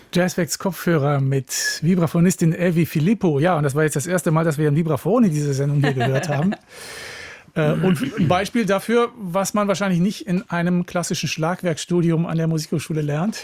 Jazzwax Kopfhörer mit Vibraphonistin Evi Filippo. Ja, und das war jetzt das erste Mal, dass wir ein Vibraphon in dieser Sendung hier gehört haben. Und ein Beispiel dafür, was man wahrscheinlich nicht in einem klassischen Schlagwerkstudium an der Musikhochschule lernt.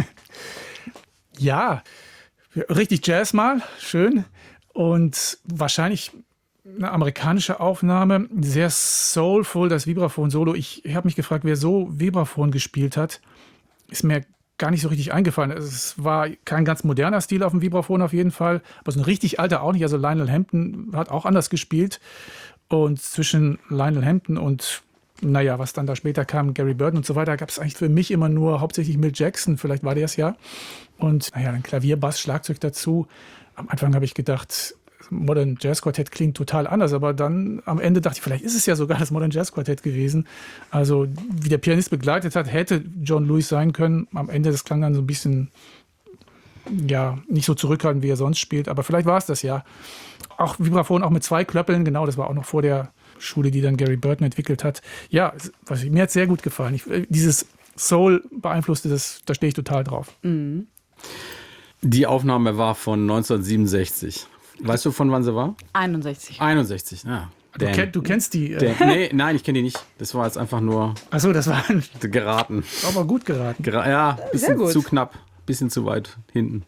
Ja, richtig Jazz mal, schön. Und wahrscheinlich eine amerikanische Aufnahme, sehr soulful, das Vibraphon-Solo. Ich habe mich gefragt, wer so Vibraphon gespielt hat. Ist mir gar nicht so richtig eingefallen. Es war kein ganz moderner Stil auf dem Vibraphon auf jeden Fall, aber so ein richtig alter auch nicht. Also Lionel Hampton hat auch anders gespielt. Und zwischen Lionel Hampton und, naja, was dann da später kam, Gary Burton und so weiter, gab es eigentlich für mich immer nur hauptsächlich Milt Jackson, vielleicht war der es ja. Und naja, dann Klavier, Bass, Schlagzeug dazu. Am Anfang habe ich gedacht, Modern Jazz Quartett klingt total anders, aber dann am Ende dachte ich, vielleicht ist es ja sogar das Modern Jazz Quartett gewesen. Also wie der Pianist begleitet hat, hätte John Lewis sein können. Am Ende, das klang dann so ein bisschen, ja, nicht so zurückhaltend, wie er sonst spielt, aber vielleicht war es das ja. Auch Vibraphon, auch mit 2 Klöppeln, genau, das war auch noch vor der Schule, die dann Gary Burton entwickelt hat. Ja, mir hat es sehr gut gefallen. Dieses Soul beeinflusste das, da stehe ich total drauf. Mhm. Die Aufnahme war von 1967. Weißt du, von wann sie war? 61. 61, ja. Du kennst die? Nein, ich kenne die nicht. Das war jetzt einfach nur Achso, das war geraten. Aber gut geraten. Ja, bisschen zu knapp, bisschen zu weit hinten.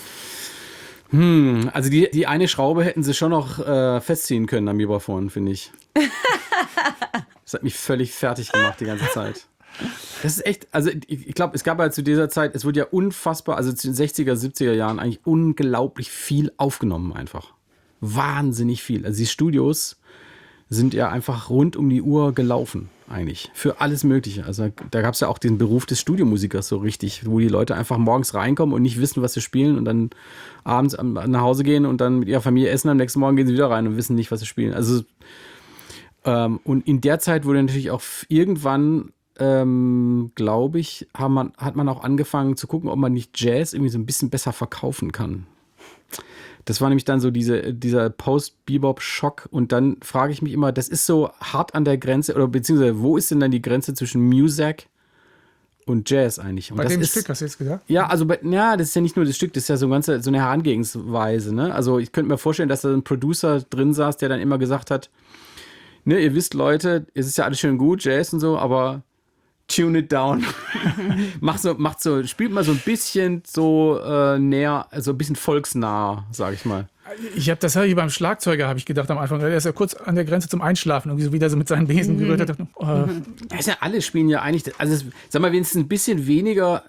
Also die eine Schraube hätten sie schon noch festziehen können am Vibraphon, finde ich. Das hat mich völlig fertig gemacht die ganze Zeit. Das ist echt, also ich glaube, es gab ja zu dieser Zeit, es wurde ja unfassbar, also zu den 60er, 70er Jahren eigentlich unglaublich viel aufgenommen einfach. Wahnsinnig viel. Also die Studios sind ja einfach rund um die Uhr gelaufen eigentlich. Für alles Mögliche. Also da gab es ja auch den Beruf des Studiomusikers so richtig, wo die Leute einfach morgens reinkommen und nicht wissen, was sie spielen und dann abends nach Hause gehen und dann mit ihrer Familie essen, am nächsten Morgen gehen sie wieder rein und wissen nicht, was sie spielen. Also und in der Zeit wurde natürlich auch irgendwann glaube ich, hat man auch angefangen zu gucken, ob man nicht Jazz irgendwie so ein bisschen besser verkaufen kann. Das war nämlich dann so dieser Post-Bebop-Schock und dann frage ich mich immer, das ist so hart an der Grenze oder beziehungsweise wo ist denn dann die Grenze zwischen Music und Jazz eigentlich? Und bei dem Stück hast du jetzt gesagt? Ja, also das ist ja nicht nur das Stück, das ist ja so eine Herangehensweise. Ne? Also ich könnte mir vorstellen, dass da ein Producer drin saß, der dann immer gesagt hat, ne, ihr wisst Leute, es ist ja alles schön gut, Jazz und so, aber tune it down. Spielt mal so ein bisschen so näher, also ein bisschen volksnah, sag ich mal. Das habe ich beim Schlagzeuger, habe ich gedacht am Anfang. Der ist ja kurz an der Grenze zum Einschlafen, irgendwie so wieder so mit seinen Besen gerührt hat. Das ist ja, alle spielen ja eigentlich, also sag mal, wenn es ein bisschen weniger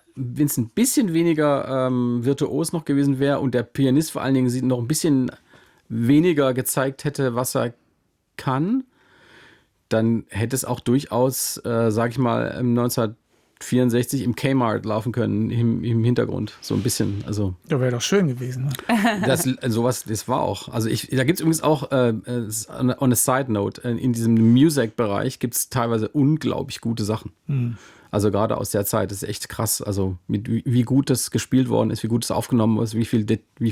virtuos noch gewesen wäre und der Pianist vor allen Dingen noch ein bisschen weniger gezeigt hätte, was er kann, dann hätte es auch durchaus, sag ich mal, 1964 im Kmart laufen können, im Hintergrund, so ein bisschen. Also, ja, wäre doch schön gewesen. Ne? Das war auch. Also da gibt es übrigens auch, on a side note, in diesem Music-Bereich gibt es teilweise unglaublich gute Sachen. Mhm. Also gerade aus der Zeit, das ist echt krass. Also wie gut das gespielt worden ist, wie gut es aufgenommen ist, wie viel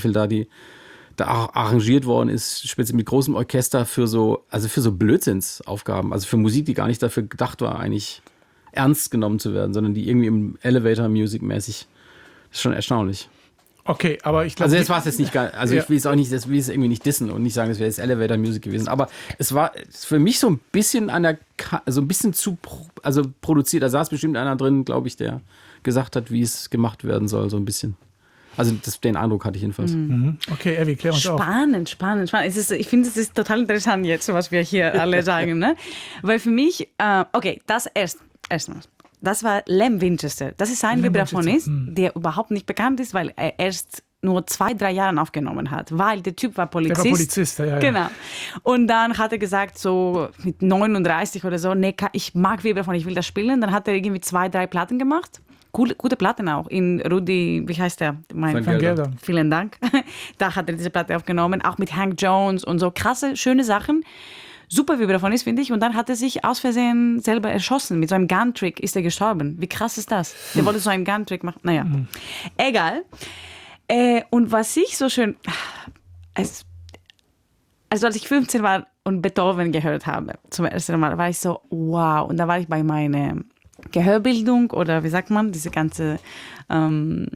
da arrangiert worden ist, speziell mit großem Orchester für so Blödsinnsaufgaben, also für Musik, die gar nicht dafür gedacht war, eigentlich ernst genommen zu werden, sondern die irgendwie im Elevator-Music mäßig. Das ist schon erstaunlich. Okay, aber ich glaube... Also das war es jetzt nicht gar, also ich will es auch nicht, das will es irgendwie nicht dissen und nicht sagen, das wäre jetzt Elevator-Music gewesen, aber es war für mich so ein bisschen zu produziert. Da saß bestimmt einer drin, glaube ich, der gesagt hat, wie es gemacht werden soll, so ein bisschen. Also den Eindruck hatte ich jedenfalls. Okay, Evi, klär uns auf. Spannend. Ich finde, es ist total interessant jetzt, was wir hier alle sagen. Ne? Weil für mich, das erstmal, das war Lem Winchester. Das ist ein Vibraphonist, der überhaupt nicht bekannt ist, weil er erst nur 2-3 Jahre aufgenommen hat, weil der Typ war Polizist. Der war Polizist, ja. Genau. Und dann hat er gesagt, so mit 39 oder so, nee, ich mag Vibraphon, ich will das spielen. Dann hat er irgendwie 2-3 Platten gemacht. Gute Platten auch. In Rudi, wie heißt der? Van Gelder. Vielen Dank. Da hat er diese Platte aufgenommen, auch mit Hank Jones und so krasse, schöne Sachen. Super Vibraphonist, finde ich. Und dann hat er sich aus Versehen selber erschossen. Mit so einem Gun-Trick ist er gestorben. Wie krass ist das? Der wollte so einen Gun-Trick machen. Naja, egal. Und was ich so schön... Also als ich 15 war und Beethoven gehört habe, zum ersten Mal, war ich so, wow. Und da war ich bei meiner Gehörbildung oder wie sagt man, diese ganze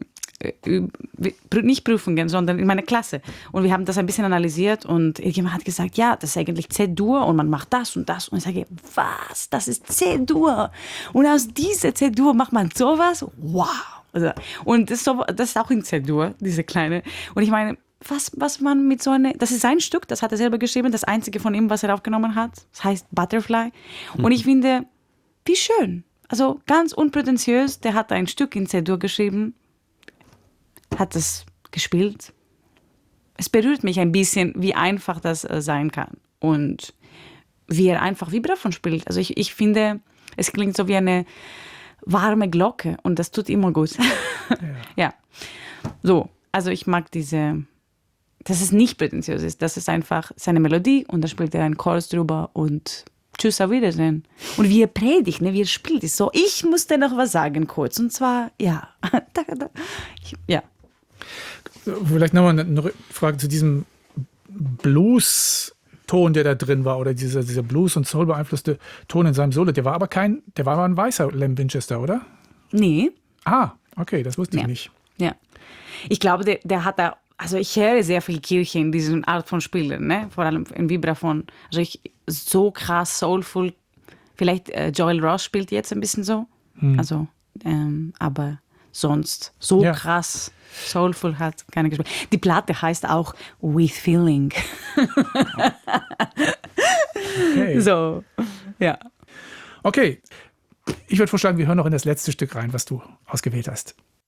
nicht Prüfungen, sondern in meiner Klasse. Und wir haben das ein bisschen analysiert und irgendjemand hat gesagt, ja, das ist eigentlich C-Dur und man macht das und das. Und ich sage, was? Das ist C-Dur. Und aus dieser C-Dur macht man sowas? Wow. Also, und das ist auch in C-Dur, diese kleine. Und ich meine, was man mit so einer, das ist sein Stück, das hat er selber geschrieben, das einzige von ihm, was er aufgenommen hat. Das heißt Butterfly. Und ich finde, wie schön. Also ganz unprätentiös, der hat ein Stück in C-Dur geschrieben, hat es gespielt. Es berührt mich ein bisschen, wie einfach das sein kann und wie er einfach Vibraphon spielt. Also ich finde, es klingt so wie eine warme Glocke und das tut immer gut. Ja. So, also ich mag dass es nicht prätentiös ist, das ist einfach seine Melodie und da spielt er einen Chorus drüber und tschüss, auf Wiedersehen. Und wie er predigt, ne, wie er spielt, ist so, ich muss dir noch was sagen kurz. Und zwar, ja. Ja. Vielleicht nochmal eine Frage zu diesem Blues-Ton, der da drin war, oder dieser Blues- und Soul beeinflusste Ton in seinem Solo. Der war aber ein weißer Lem Winchester, oder? Nee. Ah, okay, das wusste ich Ja. nicht. Ja. Ich glaube, der hat da, also ich höre sehr viel Kirche in dieser Art von Spielen, ne? Vor allem in Vibraphon. Also so krass soulful. Vielleicht Joel Ross spielt jetzt ein bisschen so. Also, aber sonst so krass soulful hat keiner gespielt. Die Platte heißt auch With Feeling. Okay. So, ja. Okay, ich würde vorschlagen, wir hören noch in das letzte Stück rein, was du ausgewählt hast.